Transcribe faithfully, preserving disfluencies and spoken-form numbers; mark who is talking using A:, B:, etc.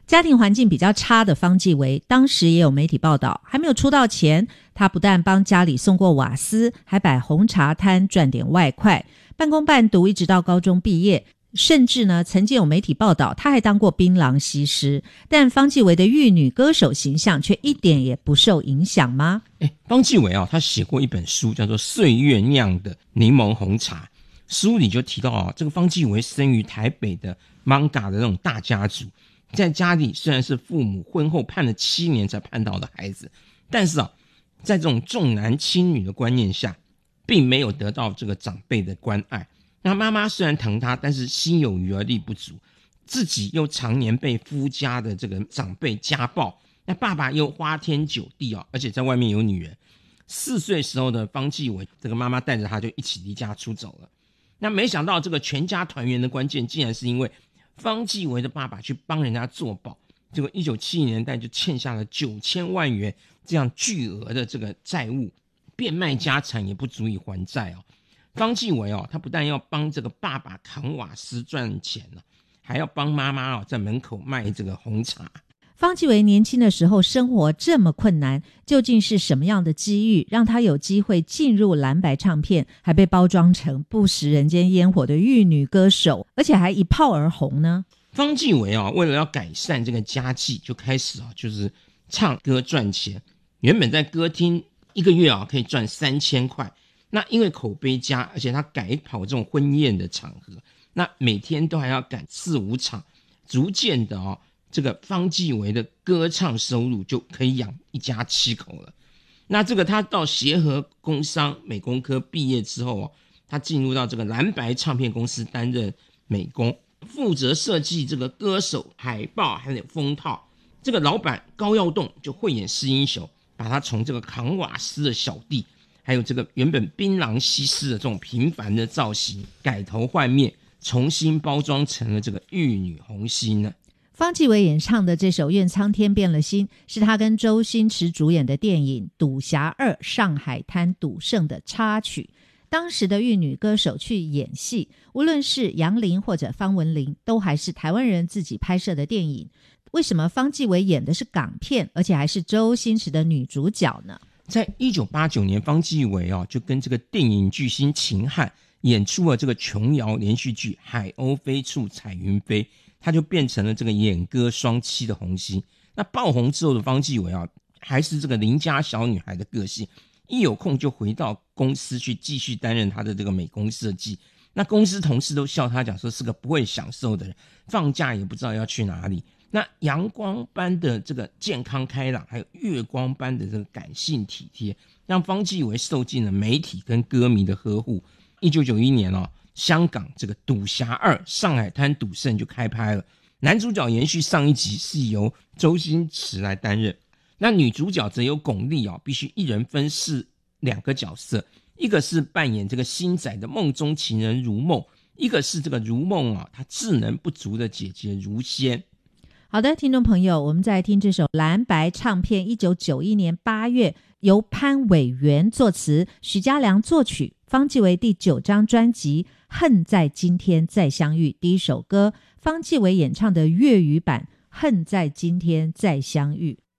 A: 家庭环境比较差的方季惟，当时也有媒体报道，还没有出道前，他不但帮家里送过瓦斯，还摆红茶摊赚点外快，半工半读一直到高中毕业，甚至呢，曾经有媒体报道他还当过槟榔西施。但方季惟的玉女歌手形象却一点也不受影响吗？
B: 诶方季惟啊，他写过一本书叫做《岁月酿的柠檬红茶》，书里就提到啊，这个方季惟生于台北的 manga 的那种大家族，在家里虽然是父母婚后判了七年才判到的孩子，但是啊，在这种重男轻女的观念下，并没有得到这个长辈的关爱。那妈妈虽然疼他，但是心有余而力不足，自己又常年被夫家的这个长辈家暴，那爸爸又花天酒地啊，而且在外面有女人。四岁时候的方季惟，这个妈妈带着他就一起离家出走了。那没想到这个全家团圆的关键，竟然是因为方季惟的爸爸去帮人家做保，结果一九七零年代就欠下了九千万元这样巨额的这个债务，变卖家产也不足以还债哦。方季惟哦，他不但要帮这个爸爸扛瓦斯赚钱了，还要帮妈妈哦在门口卖这个红茶。
A: 方季惟年轻的时候生活这么困难，究竟是什么样的机遇让他有机会进入蓝白唱片，还被包装成不食人间烟火的玉女歌手，而且还一炮而红呢？
B: 方季惟啊，为了要改善这个家计，就开始啊，就是唱歌赚钱。原本在歌厅一个月啊可以赚三千块，那因为口碑佳，而且他改跑这种婚宴的场合，那每天都还要赶四五场，逐渐的啊，这个方季惟的歌唱收入就可以养一家七口了。那这个他到协和工商美工科毕业之后啊，他进入到这个蓝白唱片公司担任美工，负责设计这个歌手海报还有封套。这个老板高耀栋就慧眼识英雄，把他从这个扛瓦斯的小弟，还有这个原本槟榔西施的这种平凡的造型，改头换面，重新包装成了这个玉女红心呢。
A: 方季惟演唱的这首《愿苍天变了心》是他跟周星驰主演的电影《赌侠二上海滩赌圣》的插曲。当时的玉女歌手去演戏，无论是杨林或者方文琳，都还是台湾人自己拍摄的电影。为什么方季惟演的是港片，而且还是周星驰的女主角呢？
B: 在一九八九年，方季惟啊就跟这个电影巨星秦汉演出了这个琼瑶连续剧《海鸥飞处彩云飞》，他就变成了这个演歌双栖的红星。那爆红之后的方季惟啊，还是这个邻家小女孩的个性，一有空就回到公司去继续担任他的这个美工设计。那公司同事都笑他讲说是个不会享受的人，放假也不知道要去哪里。那阳光般的这个健康开朗，还有月光般的这个感性体贴，让方季惟受尽了媒体跟歌迷的呵护。一九九一年哦，香港这个《赌侠二上海滩赌圣》就开拍了，男主角延续上一集是由周星驰来担任，那女主角则由巩俐哦，必须一人分饰两个角色，一个是扮演这个星仔的梦中情人如梦，一个是这个如梦啊，她智能不足的姐姐如仙。
A: 好的，听众朋友，我们再来听这首蓝白唱片一九九一年八月由潘伟源作词，许家良作曲，方季惟第九张专辑《恨在今天再相遇》第一首歌，方季惟演唱的粤语版《恨在今天再相遇》。